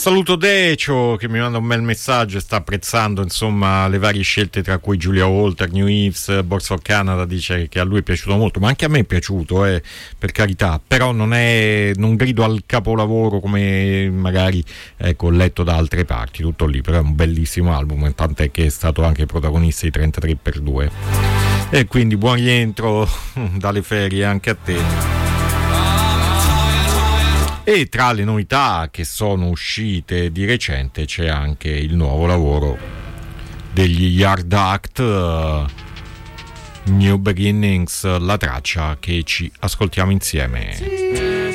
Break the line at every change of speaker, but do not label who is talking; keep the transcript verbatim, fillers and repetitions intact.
Saluto Decio che mi manda un bel messaggio e sta apprezzando insomma le varie scelte, tra cui Julia Walter, New Eves, Boards of Canada. Dice che a lui è piaciuto molto, ma anche a me è piaciuto, eh, per carità, però non è, non grido al capolavoro come magari ecco, letto da altre parti, tutto lì, però è un bellissimo album, tant'è che è stato anche protagonista di trentatré per due. E quindi buon rientro dalle ferie anche a te. E tra le novità che sono uscite di recente c'è anche il nuovo lavoro degli Yard Act, uh, New Beginnings, la traccia che ci ascoltiamo insieme.